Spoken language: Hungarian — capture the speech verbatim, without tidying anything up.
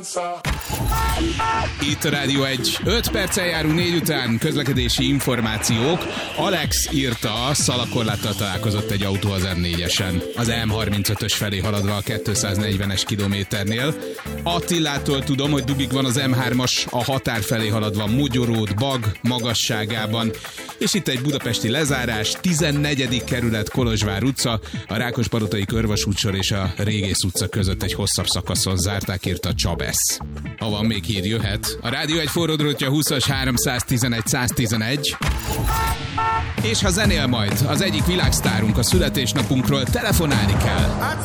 Itt a Rádió egy. öt perccel járunk négy után, közlekedési információk. Alex írta, szalakorláttal találkozott egy autó az em négyesen. Az em harmincötös felé haladva a kétszáznegyvenes kilométernél. Attilától tudom, hogy dugig van az em hármas a határ felé haladva Mogyoród, Bag magasságában. És itt egy budapesti lezárás, tizennegyedik kerület Kolozsvár utca, a Rákospalotai körvasútsor és a Régész utca között egy hosszabb szakaszon zárták, írta Csabesz. Ha van még hír, jöhet. A Rádió egy forródrótja húszas háromszáztizenegy száztizenegy. És ha zenél majd az egyik világsztárunk a születésnapunkról, telefonálni kell.